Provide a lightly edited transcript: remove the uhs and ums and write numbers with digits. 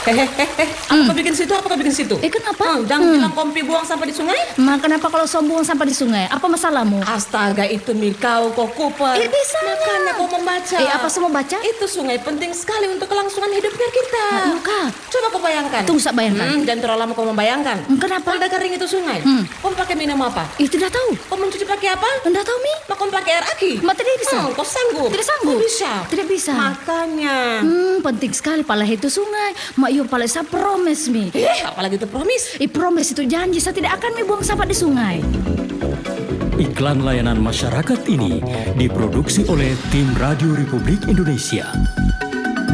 Apa kau bikin situ? Apa kau bikin situ? Kenapa? Jangan bilang kompi buang sampah di sungai. Kenapa kalau sombong sampah di sungai? Apa masalahmu? Astaga, itu Mikau kau Cooper. Bisa. Makanya kau membaca. Apa semua baca? Itu sungai penting sekali untuk kelangsungan hidupnya kita. Coba kau bayangkan. Tunggu, saya bayangkan. Jangan terlalu lama kau membayangkan. Kenapa? Kalau udah kering itu sungai, kau pakai minum apa? Tidak tahu. Kau mencuci pakai apa? Tidak tahu, Mi. Kau pakai air aki? Tidak bisa. Kau sanggup? Tidak sanggup. Tidak bisa. Makanya. Penting sekali pala itu sungai. Mak yo pala saya promise, Mi. Apalagi itu promise. Promise itu janji, saya tidak akan buang sampah di sungai. Iklan layanan masyarakat ini diproduksi oleh Tim Radio Republik Indonesia.